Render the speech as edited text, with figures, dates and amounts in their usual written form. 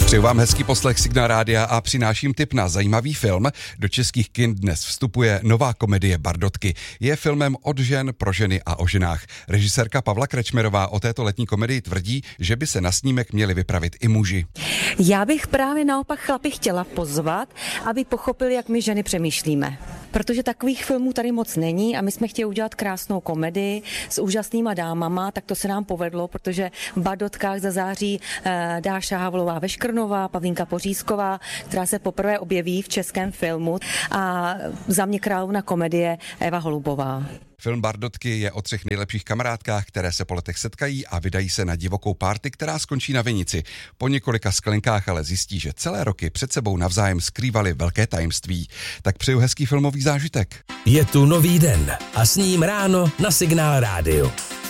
Přeju vám hezký poslech Signál Rádia a přináším tip na zajímavý film. Do českých kin dnes vstupuje nová komedie Bardotky. Je filmem od žen pro ženy a o ženách. Režisérka Pavla Krečmerová o této letní komedii tvrdí, že by se na snímek měli vypravit i muži. Já bych právě naopak chlapy chtěla pozvat, aby pochopili, jak my ženy přemýšlíme. Protože takových filmů tady moc není a my jsme chtěli udělat krásnou komedii s úžasnýma dámama, tak to se nám povedlo, protože v Bardotkách zazáří Dáša Havlová Veškrnová, Pavlínka Pořízková, která se poprvé objeví v českém filmu, a za mě královna komedie Eva Holubová. Film Bardotky je o 3 nejlepších kamarádkách, které se po letech setkají a vydají se na divokou party, která skončí na vinici. Po několika sklenkách ale zjistí, že celé roky před sebou navzájem skrývali velké tajemství. Tak přeju hezký filmový zážitek. Je tu nový den a s ním ráno na Signál Rádiu.